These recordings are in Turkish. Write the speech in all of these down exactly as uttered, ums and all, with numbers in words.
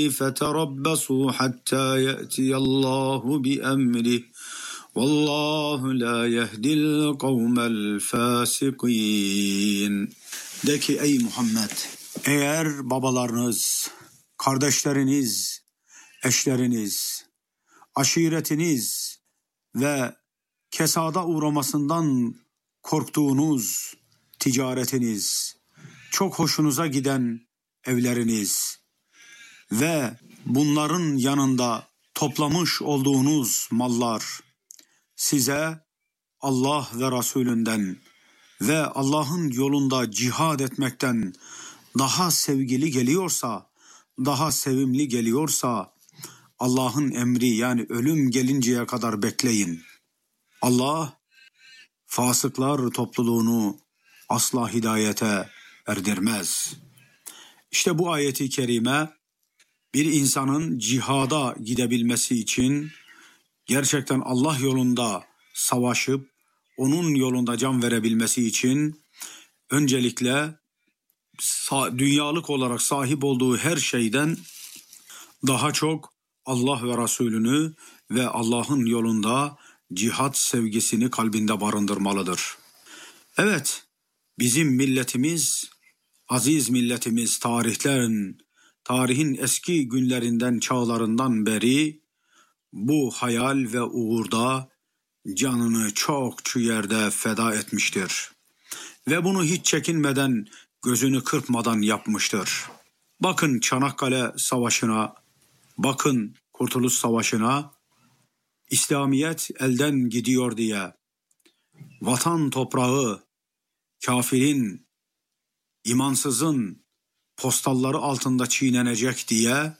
فَتَرَبَّصُوا حَتَّى يَأْتِيَ اللّٰهُ بِأَمْرِهِ وَاللّٰهُ لَا يَهْدِي الْقَوْمَ الْفَاسِقِينَ. De ki ey Muhammed, eğer babalarınız, kardeşleriniz, eşleriniz, aşiretiniz ve kesada uğramasından korktuğunuz ticaretiniz, çok hoşunuza giden evleriniz ve bunların yanında toplamış olduğunuz mallar size Allah ve Resulünden ve Allah'ın yolunda cihad etmekten daha sevgili geliyorsa, daha sevimli geliyorsa, Allah'ın emri yani ölüm gelinceye kadar bekleyin. Allah fasıklar topluluğunu asla hidayete erdirmez. İşte bu ayeti kerime bir insanın cihada gidebilmesi için gerçekten Allah yolunda savaşıp onun yolunda can verebilmesi için öncelikle dünyalık olarak sahip olduğu her şeyden daha çok Allah ve Resulünü ve Allah'ın yolunda cihat sevgisini kalbinde barındırmalıdır. Evet, bizim milletimiz, aziz milletimiz tarihlerin, tarihin eski günlerinden, çağlarından beri bu hayal ve uğurda canını çokça yerde feda etmiştir. Ve bunu hiç çekinmeden, gözünü kırpmadan yapmıştır. Bakın Çanakkale Savaşı'na, bakın Kurtuluş Savaşı'na, İslamiyet elden gidiyor diye, vatan toprağı, kafirin, imansızın postalları altında çiğnenecek diye,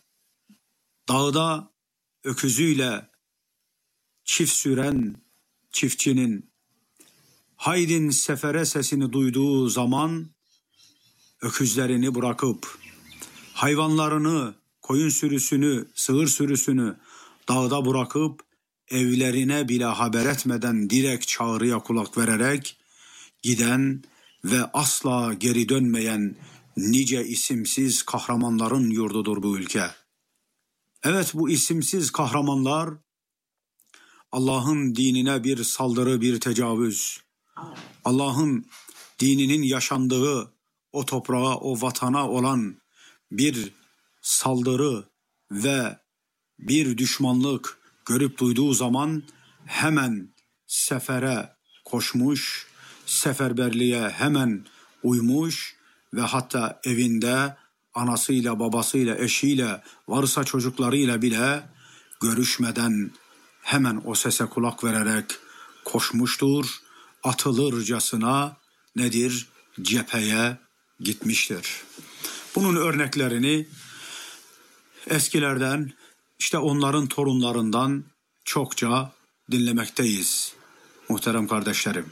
dağda öküzüyle çift süren çiftçinin haydin sefere sesini duyduğu zaman öküzlerini bırakıp hayvanlarını, koyun sürüsünü, sığır sürüsünü dağda bırakıp evlerine bile haber etmeden direkt çağrıya kulak vererek giden ve asla geri dönmeyen nice isimsiz kahramanların yurdudur bu ülke. Evet, bu isimsiz kahramanlar Allah'ın dinine bir saldırı, bir tecavüz, Allah'ın dininin yaşandığı o toprağa, o vatana olan bir saldırı ve bir düşmanlık görüp duyduğu zaman hemen sefere koşmuş, seferberliğe hemen uymuş ve hatta evinde anasıyla, babasıyla, eşiyle, varsa çocuklarıyla bile görüşmeden hemen o sese kulak vererek koşmuştur. Atılırcasına nedir? Cepheye gitmiştir. Bunun örneklerini eskilerden, işte onların torunlarından çokça dinlemekteyiz muhterem kardeşlerim.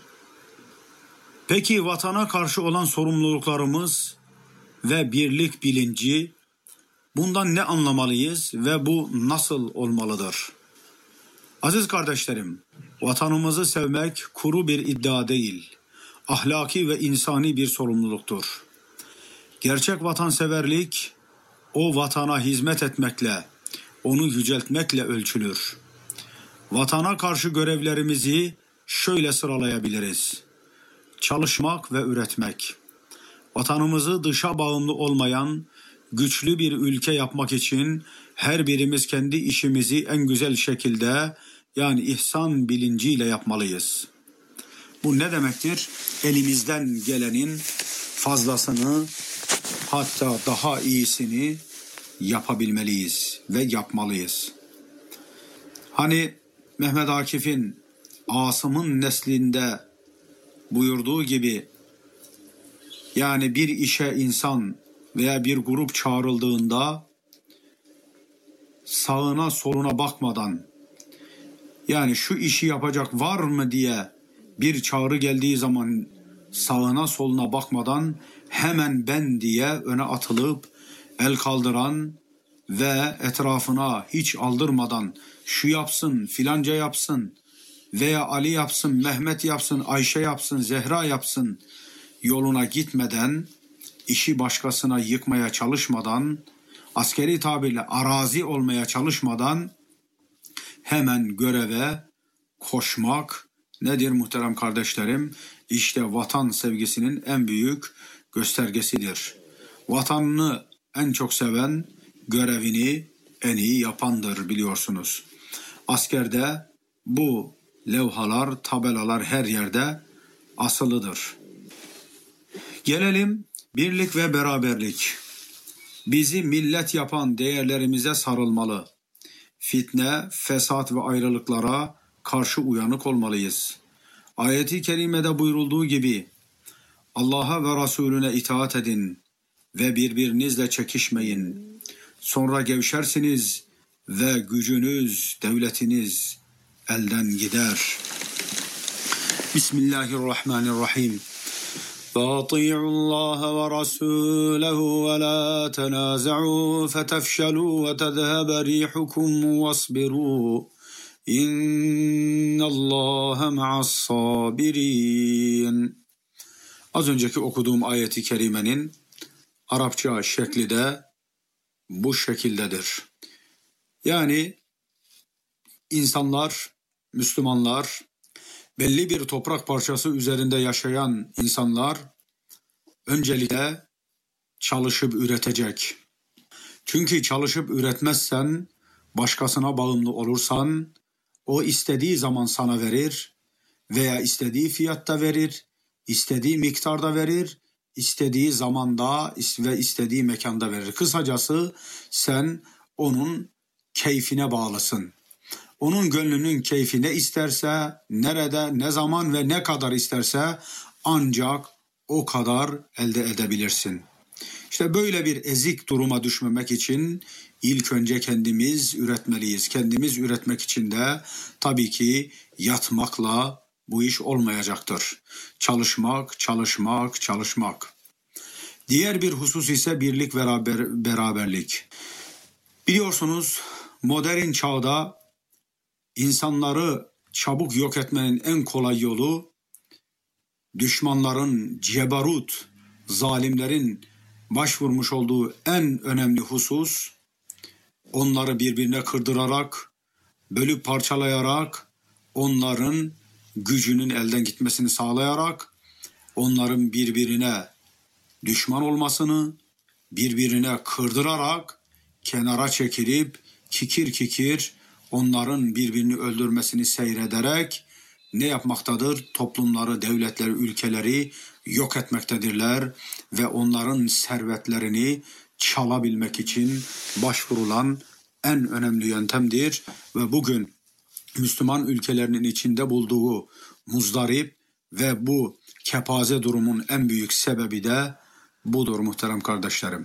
Peki vatana karşı olan sorumluluklarımız ve birlik bilinci, bundan ne anlamalıyız ve bu nasıl olmalıdır? Aziz kardeşlerim, vatanımızı sevmek kuru bir iddia değil, ahlaki ve insani bir sorumluluktur. Gerçek vatanseverlik, o vatana hizmet etmekle, onu yüceltmekle ölçülür. Vatana karşı görevlerimizi şöyle sıralayabiliriz: çalışmak ve üretmek. Vatanımızı dışa bağımlı olmayan güçlü bir ülke yapmak için her birimiz kendi işimizi en güzel şekilde, yani ihsan bilinciyle yapmalıyız. Bu ne demektir? Elimizden gelenin fazlasını, hatta daha iyisini yapabilmeliyiz ve yapmalıyız. Hani Mehmet Akif'in Asım'ın neslinde buyurduğu gibi, yani bir işe insan veya bir grup çağrıldığında sağına soluna bakmadan, yani şu işi yapacak var mı diye bir çağrı geldiği zaman sağına soluna bakmadan hemen ben diye öne atılıp el kaldıran ve etrafına hiç aldırmadan şu yapsın, filanca yapsın veya Ali yapsın, Mehmet yapsın, Ayşe yapsın, Zehra yapsın yoluna gitmeden, işi başkasına yıkmaya çalışmadan, askeri tabirle arazi olmaya çalışmadan hemen göreve koşmak nedir muhterem kardeşlerim? İşte vatan sevgisinin en büyük göstergesidir. Vatanını en çok seven görevini en iyi yapandır biliyorsunuz. Askerde bu levhalar, tabelalar her yerde asılıdır. Gelelim birlik ve beraberlik. Bizi millet yapan değerlerimize sarılmalı. Fitne, fesat ve ayrılıklara karşı uyanık olmalıyız. Ayet-i kerimede buyurulduğu gibi Allah'a ve Resulüne itaat edin ve birbirinizle çekişmeyin. Sonra gevşersiniz ve gücünüz, devletiniz elden gider. Bismillahirrahmanirrahim. فَاطِيعُوا اللّٰهَ وَرَسُولَهُ وَلَا تَنَازَعُوا فَتَفْشَلُوا وَتَذْهَبَ رِيحُكُمْ وَاصْبِرُوا اِنَّ اللّٰهَ مَعَ الصَّابِرِينَ. Az önceki okuduğum ayeti kerimenin Arapça şekli de bu şekildedir. Yani insanlar, Müslümanlar, belli bir toprak parçası üzerinde yaşayan insanlar öncelikle çalışıp üretecek. Çünkü çalışıp üretmezsen, başkasına bağımlı olursan, o istediği zaman sana verir veya istediği fiyatta verir, istediği miktarda verir, istediği zamanda ve istediği mekanda verir. Kısacası sen onun keyfine bağlısın. Onun gönlünün keyfi ne isterse, nerede, ne zaman ve ne kadar isterse ancak o kadar elde edebilirsin. İşte böyle bir ezik duruma düşmemek için ilk önce kendimiz üretmeliyiz. Kendimiz üretmek için de tabii ki yatmakla bu iş olmayacaktır. Çalışmak, çalışmak, çalışmak. Diğer bir husus ise birlik ve beraber, beraberlik. Biliyorsunuz modern çağda İnsanları çabuk yok etmenin en kolay yolu düşmanların, cebarut, zalimlerin başvurmuş olduğu en önemli husus onları birbirine kırdırarak, bölüp parçalayarak, onların gücünün elden gitmesini sağlayarak, onların birbirine düşman olmasını, birbirine kırdırarak, kenara çekilip kikir kikir onların birbirini öldürmesini seyrederek ne yapmaktadır? Toplumları, devletleri, ülkeleri yok etmektedirler ve onların servetlerini çalabilmek için başvurulan en önemli yöntemdir. Ve bugün Müslüman ülkelerinin içinde bulduğu muzdarip ve bu kepaze durumun en büyük sebebi de budur muhterem kardeşlerim.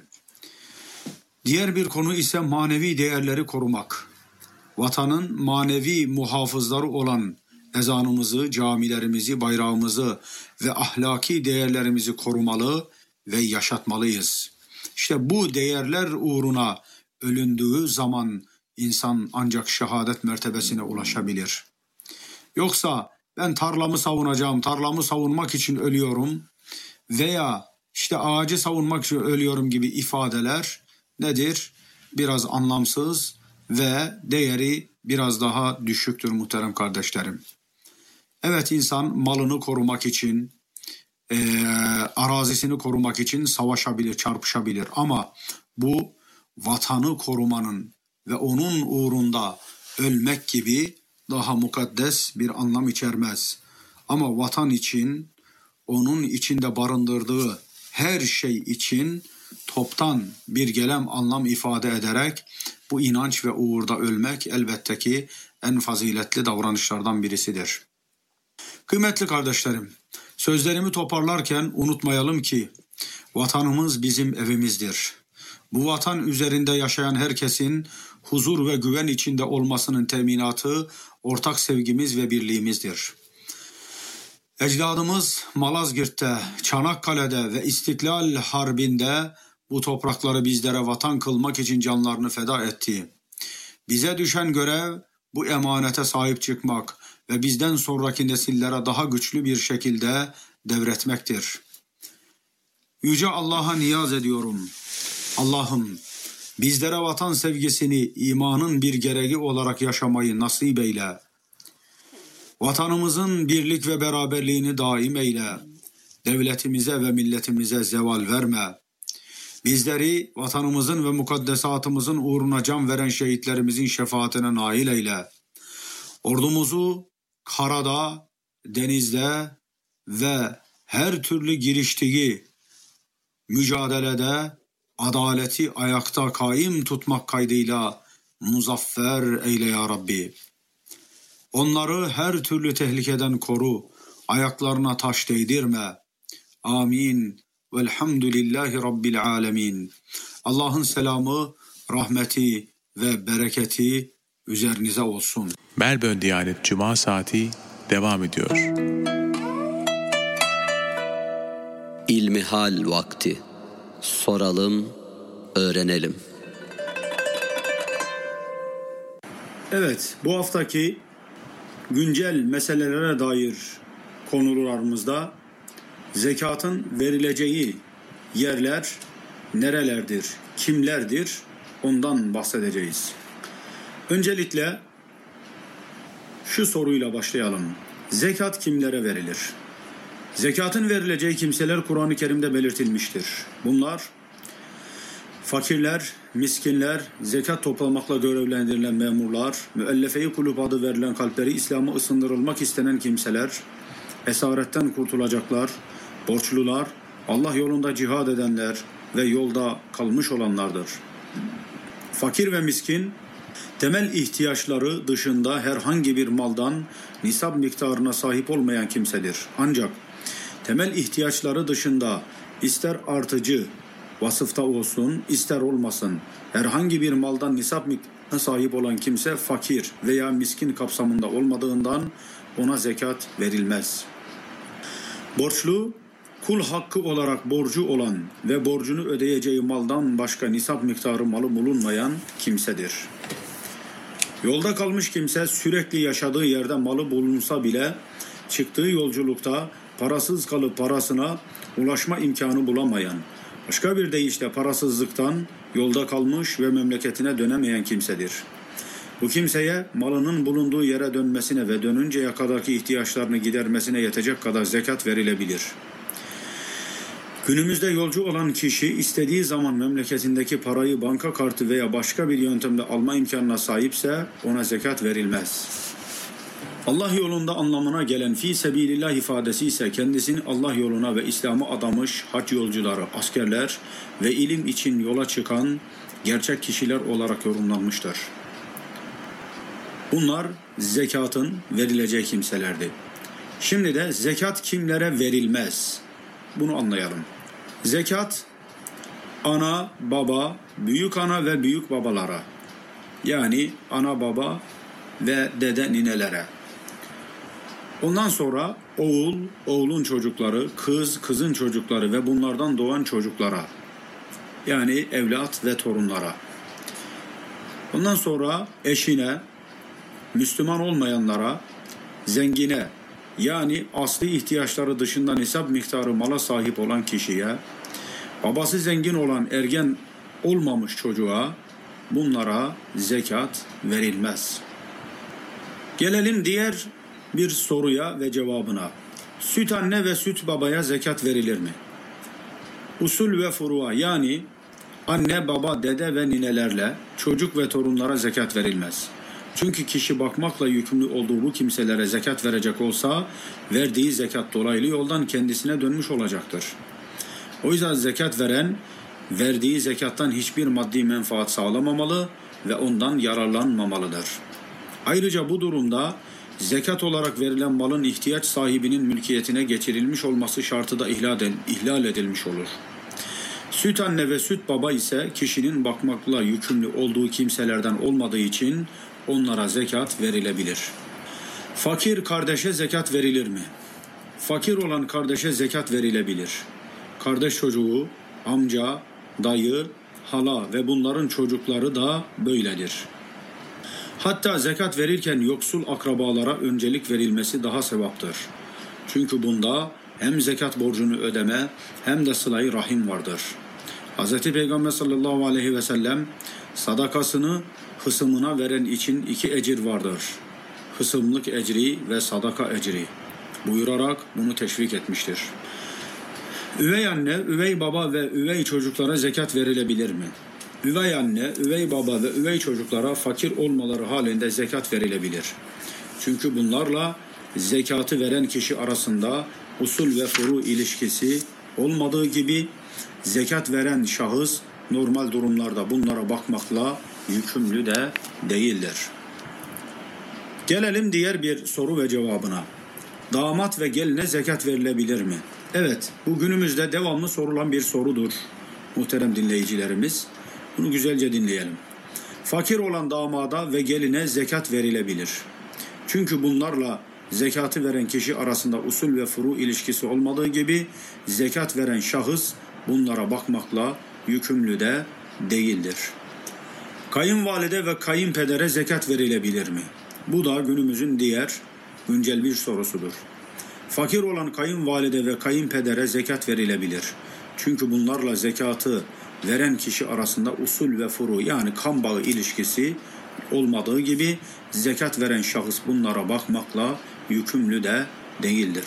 Diğer bir konu ise manevi değerleri korumak. Vatanın manevi muhafızları olan ezanımızı, camilerimizi, bayrağımızı ve ahlaki değerlerimizi korumalı ve yaşatmalıyız. İşte bu değerler uğruna ölündüğü zaman insan ancak şehadet mertebesine ulaşabilir. Yoksa ben tarlamı savunacağım, tarlamı savunmak için ölüyorum veya işte ağacı savunmak için ölüyorum gibi ifadeler nedir? Biraz anlamsız ve değeri biraz daha düşüktür muhterem kardeşlerim. Evet, insan malını korumak için, e, arazisini korumak için savaşabilir, çarpışabilir ama bu vatanı korumanın ve onun uğrunda ölmek gibi daha mukaddes bir anlam içermez. Ama vatan için, onun içinde barındırdığı her şey için toptan bir gelem anlam ifade ederek bu inanç ve uğurda ölmek elbette ki en faziletli davranışlardan birisidir. Kıymetli kardeşlerim, sözlerimi toparlarken unutmayalım ki vatanımız bizim evimizdir. Bu vatan üzerinde yaşayan herkesin huzur ve güven içinde olmasının teminatı ortak sevgimiz ve birliğimizdir. Ecdadımız Malazgirt'te, Çanakkale'de ve İstiklal Harbi'nde bu toprakları bizlere vatan kılmak için canlarını feda etti. Bize düşen görev bu emanete sahip çıkmak ve bizden sonraki nesillere daha güçlü bir şekilde devretmektir. Yüce Allah'a niyaz ediyorum. Allah'ım Bizlere vatan sevgisini imanın bir gereği olarak yaşamayı nasip eyle. Vatanımızın birlik ve beraberliğini daim eyle. Devletimize ve milletimize zeval verme. Bizleri vatanımızın ve mukaddesatımızın uğruna can veren şehitlerimizin şefaatine nail eyle. Ordumuzu karada, denizde ve her türlü giriştiği mücadelede adaleti ayakta kaim tutmak kaydıyla muzaffer eyle ya Rabbi. Onları her türlü tehlikeden koru, ayaklarına taş değdirme. Amin. Velhamdülillahi Rabbil alemin. Allah'ın selamı, rahmeti ve bereketi üzerinize olsun. Melbourne Diyanet Cuma Saati devam ediyor. İlmihal vakti. Soralım, öğrenelim. Evet, bu haftaki güncel meselelere dair konularımızda zekatın verileceği yerler nerelerdir, kimlerdir ondan bahsedeceğiz. Öncelikle şu soruyla başlayalım. Zekat kimlere verilir? Zekatın verileceği kimseler Kur'an-ı Kerim'de belirtilmiştir. Bunlar fakirler, miskinler, zekat toplamakla görevlendirilen memurlar, müellefe-i kulüp adı verilen kalpleri İslam'a ısındırılmak istenen kimseler, esaretten kurtulacaklar, borçlular, Allah yolunda cihad edenler ve yolda kalmış olanlardır. Fakir ve miskin, temel ihtiyaçları dışında herhangi bir maldan nisap miktarına sahip olmayan kimsedir. Ancak temel ihtiyaçları dışında ister artıcı vasıfta olsun, ister olmasın herhangi bir maldan nisap miktarına sahip olan kimse fakir veya miskin kapsamında olmadığından ona zekat verilmez. Borçlu, kul hakkı olarak borcu olan ve borcunu ödeyeceği maldan başka nisap miktarı malı bulunmayan kimsedir. Yolda kalmış kimse sürekli yaşadığı yerde malı bulunsa bile çıktığı yolculukta parasız kalıp parasına ulaşma imkanı bulamayan, başka bir deyişle parasızlıktan yolda kalmış ve memleketine dönemeyen kimsedir. Bu kimseye malının bulunduğu yere dönmesine ve dönünceye kadarki ihtiyaçlarını gidermesine yetecek kadar zekat verilebilir. Günümüzde yolcu olan kişi istediği zaman memleketindeki parayı banka kartı veya başka bir yöntemle alma imkanına sahipse ona zekat verilmez. Allah yolunda anlamına gelen fi sebilillah ifadesi ise kendisini Allah yoluna ve İslam'a adamış hac yolcuları, askerler ve ilim için yola çıkan gerçek kişiler olarak yorumlanmıştır. Bunlar zekatın verileceği kimselerdi. Şimdi de zekat kimlere verilmez? Bunu anlayalım. Zekat, ana, baba, büyük ana ve büyük babalara, yani ana, baba ve dede, ninelere. Ondan sonra oğul, oğlun çocukları, kız, kızın çocukları ve bunlardan doğan çocuklara, yani evlat ve torunlara. Ondan sonra eşine, Müslüman olmayanlara, zengine, yani asli ihtiyaçları dışında nisap miktarı mala sahip olan kişiye, babası zengin olan ergen olmamış çocuğa, bunlara zekat verilmez. Gelelim diğer bir soruya ve cevabına. Süt anne ve süt babaya zekat verilir mi? Usul ve furu'a, yani anne, baba, dede ve ninelerle çocuk ve torunlara zekat verilmez. Çünkü kişi bakmakla yükümlü olduğu bu kimselere zekat verecek olsa verdiği zekat dolaylı yoldan kendisine dönmüş olacaktır. O yüzden zekat veren verdiği zekattan hiçbir maddi menfaat sağlamamalı ve ondan yararlanmamalıdır. Ayrıca bu durumda zekat olarak verilen malın ihtiyaç sahibinin mülkiyetine geçirilmiş olması şartı da ihlal edilmiş olur. Süt anne ve süt baba ise kişinin bakmakla yükümlü olduğu kimselerden olmadığı için onlara zekat verilebilir. Fakir kardeşe zekat verilir mi? Fakir olan kardeşe zekat verilebilir. Kardeş çocuğu, amca, dayı, hala ve bunların çocukları da böyledir. Hatta zekat verirken yoksul akrabalara öncelik verilmesi daha sevaptır. Çünkü bunda hem zekat borcunu ödeme hem de sıla-i rahim vardır. Hz. Peygamber sallallahu aleyhi ve sellem sadakasını hısımına veren için iki ecir vardır. Hısımlık ecri ve sadaka ecri buyurarak bunu teşvik etmiştir. Üvey anne, üvey baba ve üvey çocuklara zekat verilebilir mi? Üvey anne, üvey baba ve üvey çocuklara fakir olmaları halinde zekat verilebilir. Çünkü bunlarla zekatı veren kişi arasında usul ve furu ilişkisi olmadığı gibi zekat veren şahıs normal durumlarda bunlara bakmakla yükümlü de değildir. Gelelim diğer bir soru ve cevabına. Damat ve geline zekat verilebilir mi? Evet, bu günümüzde devamlı sorulan bir sorudur muhterem dinleyicilerimiz. Bunu güzelce dinleyelim. Fakir olan damada ve geline zekat verilebilir. Çünkü bunlarla zekatı veren kişi arasında usul ve furu ilişkisi olmadığı gibi zekat veren şahıs bunlara bakmakla yükümlü de değildir. Kayınvalide ve kayınpedere zekat verilebilir mi? Bu da günümüzün diğer güncel bir sorusudur. Fakir olan kayınvalide ve kayınpedere zekat verilebilir. Çünkü bunlarla zekatı veren kişi arasında usul ve furu yani kan bağı ilişkisi olmadığı gibi zekat veren şahıs bunlara bakmakla yükümlü de değildir.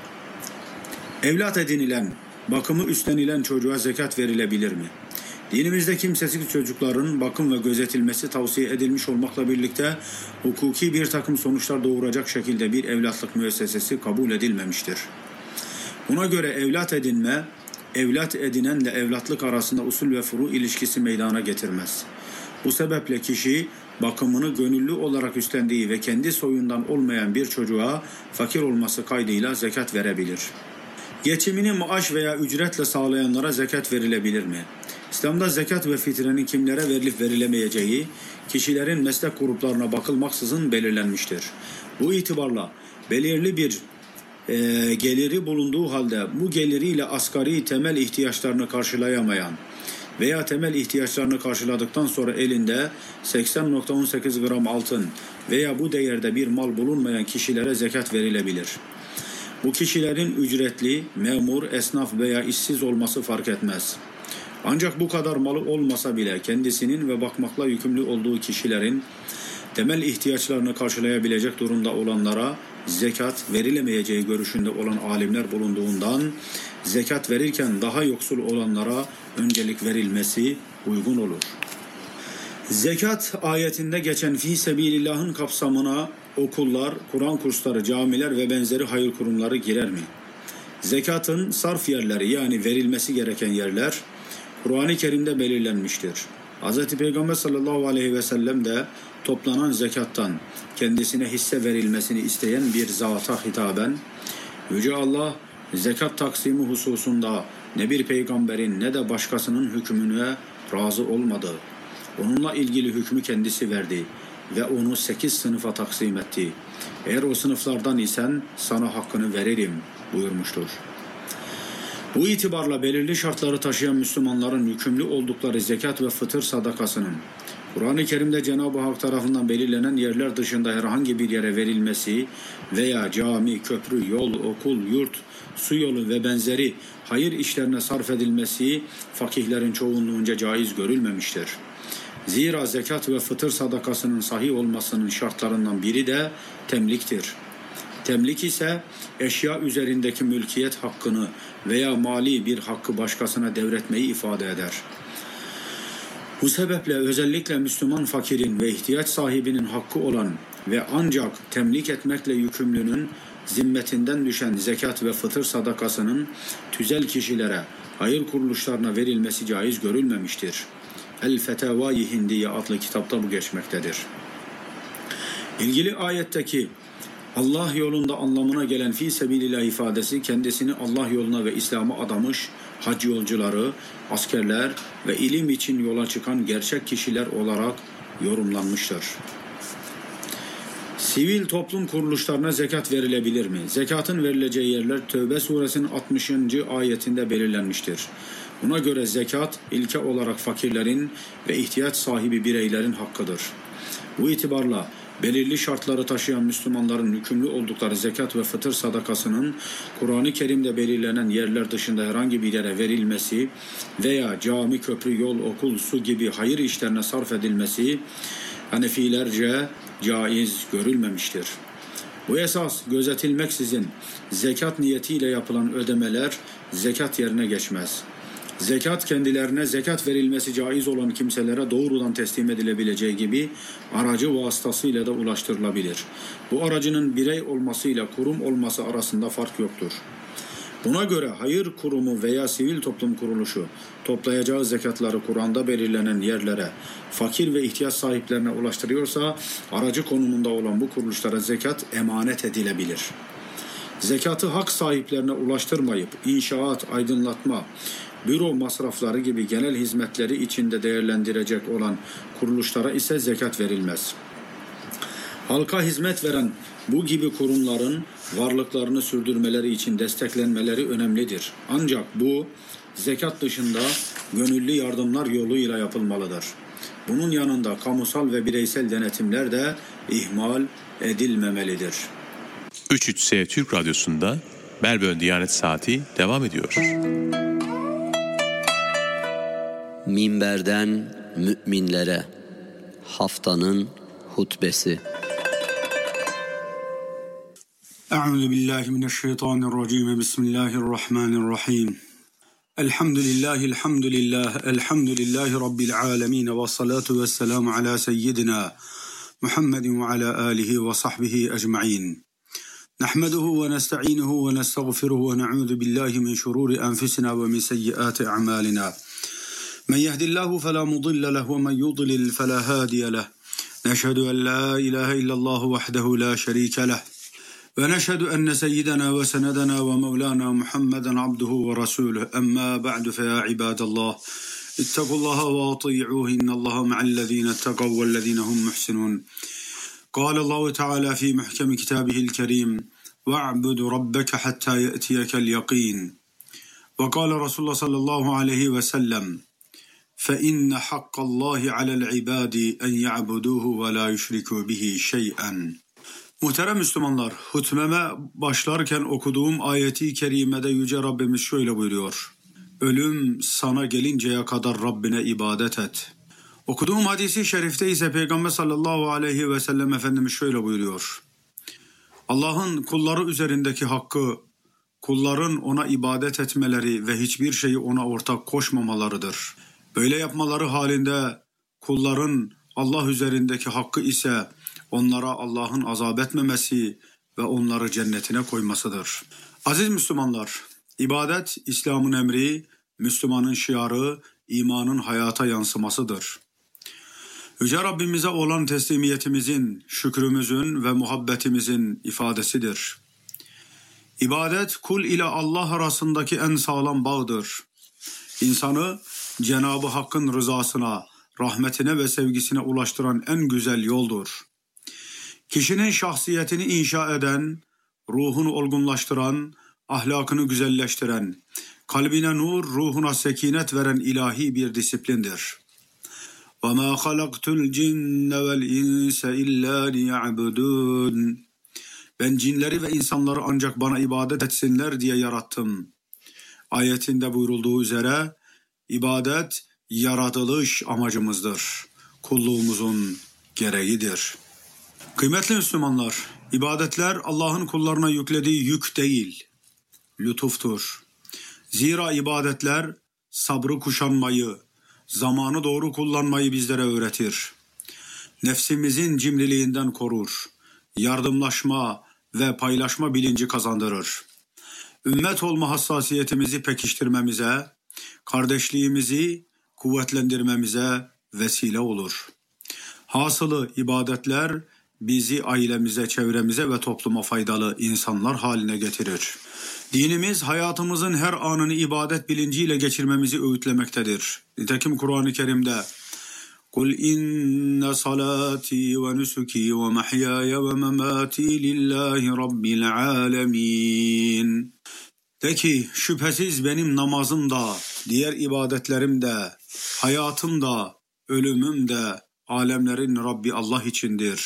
Evlat edinilen, bakımı üstlenilen çocuğa zekat verilebilir mi? Dinimizde kimsesiz çocukların bakım ve gözetilmesi tavsiye edilmiş olmakla birlikte hukuki bir takım sonuçlar doğuracak şekilde bir evlatlık müessesesi kabul edilmemiştir. Buna göre evlat edinme, evlat edinenle evlatlık arasında usul ve furu ilişkisi meydana getirmez. Bu sebeple kişi bakımını gönüllü olarak üstlendiği ve kendi soyundan olmayan bir çocuğa fakir olması kaydıyla zekat verebilir. Geçimini maaş veya ücretle sağlayanlara zekat verilebilir mi? İslam'da zekat ve fitrenin kimlere verilip verilemeyeceği kişilerin meslek gruplarına bakılmaksızın belirlenmiştir. Bu itibarla belirli bir e, geliri bulunduğu halde bu geliriyle asgari temel ihtiyaçlarını karşılayamayan veya temel ihtiyaçlarını karşıladıktan sonra elinde seksen nokta on sekiz gram altın veya bu değerde bir mal bulunmayan kişilere zekat verilebilir. Bu kişilerin ücretli, memur, esnaf veya işsiz olması fark etmez. Ancak bu kadar malı olmasa bile kendisinin ve bakmakla yükümlü olduğu kişilerin temel ihtiyaçlarını karşılayabilecek durumda olanlara zekat verilemeyeceği görüşünde olan alimler bulunduğundan zekat verirken daha yoksul olanlara öncelik verilmesi uygun olur. Zekat ayetinde geçen fi sebilillah'ın kapsamına okullar, Kur'an kursları, camiler ve benzeri hayır kurumları girer mi? Zekatın sarf yerleri yani verilmesi gereken yerler Kur'an-ı Kerim'de belirlenmiştir. Hz. Peygamber sallallahu aleyhi ve sellem de toplanan zekattan kendisine hisse verilmesini isteyen bir zata hitaben, Yüce Allah zekat taksimi hususunda ne bir peygamberin ne de başkasının hükmüne razı olmadı. Onunla ilgili hükmü kendisi verdi ve onu sekiz sınıfa taksim etti. Eğer o sınıflardan isen sana hakkını veririm buyurmuştur. Bu itibarla belirli şartları taşıyan Müslümanların yükümlü oldukları zekat ve fıtır sadakasının Kur'an-ı Kerim'de Cenab-ı Hak tarafından belirlenen yerler dışında herhangi bir yere verilmesi veya cami, köprü, yol, okul, yurt, su yolu ve benzeri hayır işlerine sarf edilmesi fakihlerin çoğunluğunca caiz görülmemiştir. Zira zekat ve fıtır sadakasının sahih olmasının şartlarından biri de temliktir. Temlik ise eşya üzerindeki mülkiyet hakkını veya mali bir hakkı başkasına devretmeyi ifade eder. Bu sebeple özellikle Müslüman fakirin ve ihtiyaç sahibinin hakkı olan ve ancak temlik etmekle yükümlünün zimmetinden düşen zekat ve fıtır sadakasının tüzel kişilere, hayır kuruluşlarına verilmesi caiz görülmemiştir. El-Fetavai Hindiye adlı kitapta bu geçmektedir. İlgili ayetteki Allah yolunda anlamına gelen fi sebilillah ifadesi kendisini Allah yoluna ve İslam'a adamış hac yolcuları, askerler ve ilim için yola çıkan gerçek kişiler olarak yorumlanmıştır. Sivil toplum kuruluşlarına zekat verilebilir mi? Zekatın verileceği yerler Tevbe suresinin altmışıncı ayetinde belirlenmiştir. Buna göre zekat ilke olarak fakirlerin ve ihtiyaç sahibi bireylerin hakkıdır. Bu itibarla Belirli şartları taşıyan Müslümanların yükümlü oldukları zekat ve fıtır sadakasının Kur'an-ı Kerim'de belirlenen yerler dışında herhangi bir yere verilmesi veya cami, köprü, yol, okul, su gibi hayır işlerine sarf edilmesi Hanefilerce caiz görülmemiştir. Bu esas gözetilmeksizin zekat niyetiyle yapılan ödemeler zekat yerine geçmez. Zekat kendilerine zekat verilmesi caiz olan kimselere doğrudan teslim edilebileceği gibi aracı vasıtasıyla da ulaştırılabilir. Bu aracının birey olmasıyla kurum olması arasında fark yoktur. Buna göre hayır kurumu veya sivil toplum kuruluşu toplayacağı zekatları Kur'an'da belirlenen yerlere, fakir ve ihtiyaç sahiplerine ulaştırıyorsa aracı konumunda olan bu kuruluşlara zekat emanet edilebilir. Zekatı hak sahiplerine ulaştırmayıp inşaat, aydınlatma, büro masrafları gibi genel hizmetleri içinde değerlendirecek olan kuruluşlara ise zekat verilmez. Halka hizmet veren bu gibi kurumların varlıklarını sürdürmeleri için desteklenmeleri önemlidir. Ancak bu zekat dışında gönüllü yardımlar yoluyla yapılmalıdır. Bunun yanında kamusal ve bireysel denetimler de ihmal edilmemelidir. üç üç S Türk Radyosu'nda Melbourne Diyanet Saati devam ediyor. Minberden müminlere haftanın hutbesi. Euzu billahi mineşşeytanirracim. Bismillahirrahmanirrahim. Elhamdülillahi elhamdülillah elhamdülillahi rabbil alamin ve salatu vesselamu ala seyyidina Muhammedin ve ala alihi ve sahbihi ecmaîn. Nahmeduhu ve nestaînuhu ve nestağfiruhu ve na'ûzu billahi min şurûri enfusina ve min seyyiâti a'mâlinâ. Men yehdillahu fela mudille lehu ve men yudlil fela hâdiye lehu. Neşhedü en la ilahe illallah vahdehu la şerîke lehu. Ve neşhedü enne seyyidena ve senedena ve mevlana Muhammeden abduhu ve rasuluhu. Emma ba'du fe ya ibadallah. İttekullaha ve ati'uhu innallaha ma'allezine ettekav vellezine hum muhsinun. قال الله تعالى في محكم كتابه الكريم واعبد ربك حتى يأتيك اليقين وقال رسول الله صلى الله عليه وسلم فإن حق الله على العباد أن يعبدوه ولا يشركوا به شيئا. Muhterem Müslümanlar, hutbeme başlarken okuduğum ayeti kerimede Yüce Rabbimiz şöyle buyuruyor: Ölüm sana gelinceye kadar Rabbine ibadet et. Okuduğum hadisi şerifte ise Peygamber sallallahu aleyhi ve sellem Efendimiz şöyle buyuruyor: Allah'ın kulları üzerindeki hakkı, kulların ona ibadet etmeleri ve hiçbir şeyi ona ortak koşmamalarıdır. Böyle yapmaları halinde kulların Allah üzerindeki hakkı ise onlara Allah'ın azap etmemesi ve onları cennetine koymasıdır. Aziz Müslümanlar, ibadet İslam'ın emri, Müslümanın şiarı, imanın hayata yansımasıdır. Yüce Rabbimize olan teslimiyetimizin, şükrümüzün ve muhabbetimizin ifadesidir. İbadet kul ile Allah arasındaki en sağlam bağdır. İnsanı Cenab-ı Hakk'ın rızasına, rahmetine ve sevgisine ulaştıran en güzel yoldur. Kişinin şahsiyetini inşa eden, ruhunu olgunlaştıran, ahlakını güzelleştiren, kalbine nur, ruhuna sekinet veren ilahi bir disiplindir. وَمَا خَلَقْتُ الْجِنَّ وَالْاِنْسَ اِلَّا لِيَعْبُدُونَ. Ben cinleri ve insanları ancak bana ibadet etsinler diye yarattım. Ayetinde buyurulduğu üzere ibadet yaratılış amacımızdır. Kulluğumuzun gereğidir. Kıymetli Müslümanlar, ibadetler Allah'ın kullarına yüklediği yük değil, lütuftur. Zira ibadetler sabrı kuşanmayı, zamanı doğru kullanmayı bizlere öğretir. Nefsimizin cimriliğinden korur, yardımlaşma ve paylaşma bilinci kazandırır. Ümmet olma hassasiyetimizi pekiştirmemize, kardeşliğimizi kuvvetlendirmemize vesile olur. Hasılı ibadetler bizi ailemize, çevremize ve topluma faydalı insanlar haline getirir. Dinimiz hayatımızın her anını ibadet bilinciyle geçirmemizi öğütlemektedir. Nitekim Kur'an-ı Kerim'de قُلْ اِنَّ صَلَاتِي وَنُسُكِي وَمَحْيَايَ وَمَمَاتِي لِلّٰهِ رَبِّ الْعَالَمِينَ. De ki şüphesiz benim namazım da, diğer ibadetlerim de, hayatım da, ölümüm de alemlerin Rabbi Allah içindir.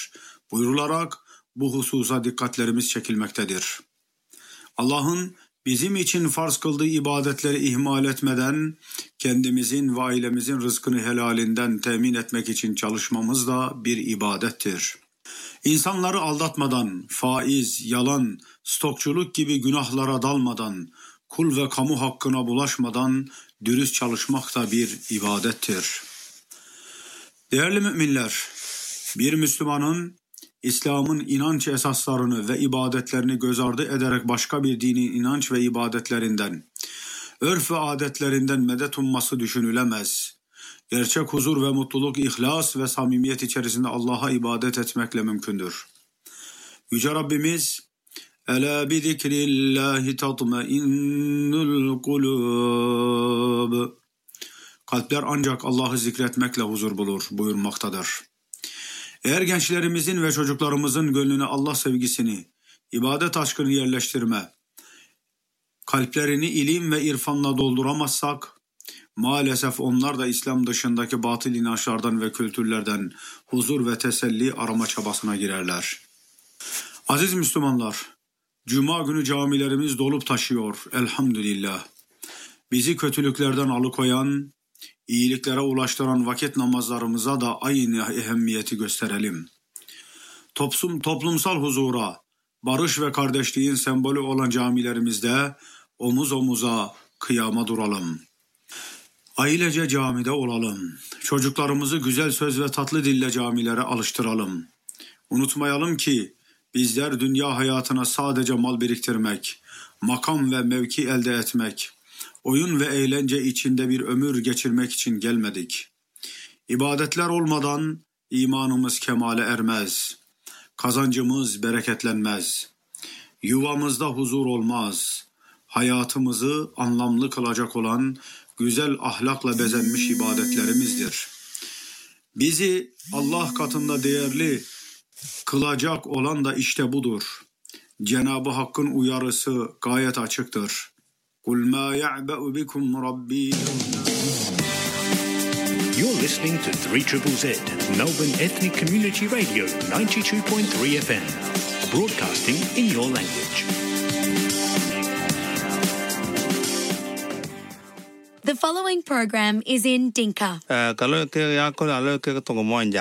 buyurularak bu hususa dikkatlerimiz çekilmektedir. Allah'ın bizim için farz kıldığı ibadetleri ihmal etmeden kendimizin ve ailemizin rızkını helalinden temin etmek için çalışmamız da bir ibadettir. İnsanları aldatmadan, faiz, yalan, stokçuluk gibi günahlara dalmadan, kul ve kamu hakkına bulaşmadan dürüst çalışmak da bir ibadettir. Değerli müminler, bir Müslümanın İslam'ın inanç esaslarını ve ibadetlerini göz ardı ederek başka bir dinin inanç ve ibadetlerinden, örf ve adetlerinden medet umması düşünülemez. Gerçek huzur ve mutluluk, ihlas ve samimiyet içerisinde Allah'a ibadet etmekle mümkündür. Yüce Rabbimiz, "Ela bi zikrillahi tatmainnul kulub." Kalpler ancak Allah'ı zikretmekle huzur bulur buyurmaktadır. Eğer gençlerimizin ve çocuklarımızın gönlüne Allah sevgisini, ibadet aşkını yerleştirme, kalplerini ilim ve irfanla dolduramazsak, maalesef onlar da İslam dışındaki batıl inançlardan ve kültürlerden huzur ve teselli arama çabasına girerler. Aziz Müslümanlar, Cuma günü camilerimiz dolup taşıyor elhamdülillah. Bizi kötülüklerden alıkoyan, iyiliklere ulaştıran vakit namazlarımıza da aynı ehemmiyeti gösterelim. Toplum, toplumsal huzura, barış ve kardeşliğin sembolü olan camilerimizde omuz omuza kıyama duralım. Ailece camide olalım. Çocuklarımızı güzel söz ve tatlı dille camilere alıştıralım. Unutmayalım ki bizler dünya hayatına sadece mal biriktirmek, makam ve mevki elde etmek, oyun ve eğlence içinde bir ömür geçirmek için gelmedik. İbadetler olmadan imanımız kemale ermez. Kazancımız bereketlenmez. Yuvamızda huzur olmaz. Hayatımızı anlamlı kılacak olan güzel ahlakla bezenmiş ibadetlerimizdir. Bizi Allah katında değerli kılacak olan da işte budur. Cenab-ı Hakk'ın uyarısı gayet açıktır. قُلْ مَا يَعْبَأُ بِكُمْ رَبِّي. You're listening to three Z Z, Melbourne Ethnic Community Radio, ninety-two point three F M, broadcasting in your language. The following program is in Dinka. Kalau ke aku lalu ke tunggu monja.